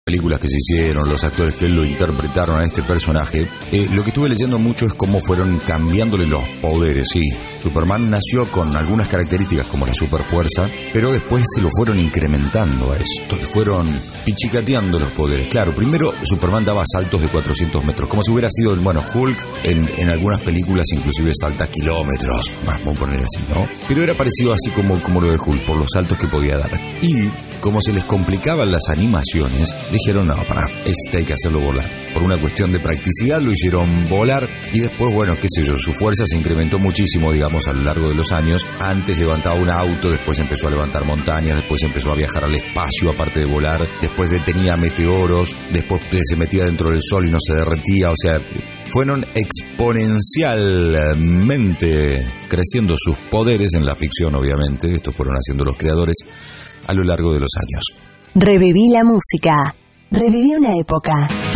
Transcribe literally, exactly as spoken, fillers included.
películas que se hicieron, los actores que lo interpretaron a este personaje, eh, lo que estuve leyendo mucho es cómo fueron cambiándole los poderes, sí. Superman nació con algunas características como la superfuerza, pero después se lo fueron incrementando a esto, le fueron pichicateando los poderes. Claro, primero Superman daba saltos de cuatrocientos metros, como si hubiera sido, bueno, Hulk en, en algunas películas inclusive salta kilómetros, vamos a poner así, ¿no? Pero era parecido así como, como lo de Hulk, por los saltos que podía dar. Y como se les complicaban las animaciones, dijeron, no, pará, este hay que hacerlo volar. Por una cuestión de practicidad lo hicieron volar y después, bueno, qué sé yo, su fuerza se incrementó muchísimo, digamos, a lo largo de los años. Antes levantaba un auto, después empezó a levantar montañas, después empezó a viajar al espacio aparte de volar, después detenía meteoros, después se metía dentro del sol y no se derretía, o sea, fueron exponencialmente creciendo sus poderes en la ficción, obviamente, estos fueron haciendo los creadores a lo largo de los años. Reviví la música, reviví una época.